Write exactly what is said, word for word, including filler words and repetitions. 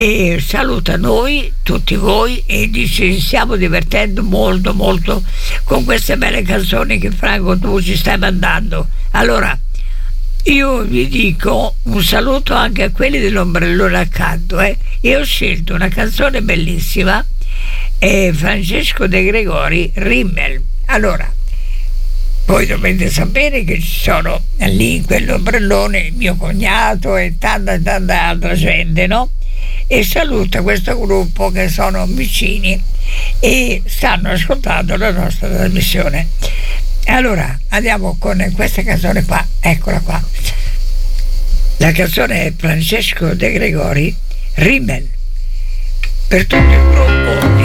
e saluta noi, tutti voi, e dice: stiamo divertendo molto molto con queste belle canzoni che Franco tu ci stai mandando. Allora io vi dico un saluto anche a quelli dell'ombrellone accanto, eh. E ho scelto una canzone bellissima, eh, Francesco De Gregori, Rimmel. Allora, voi dovete sapere che ci sono lì in quell'ombrellone mio cognato e tanta tanta altra gente, no? E saluta questo gruppo che sono vicini e stanno ascoltando la nostra trasmissione. Allora andiamo con questa canzone qua, eccola qua. La canzone è Francesco De Gregori, Rimmel, per tutto il gruppo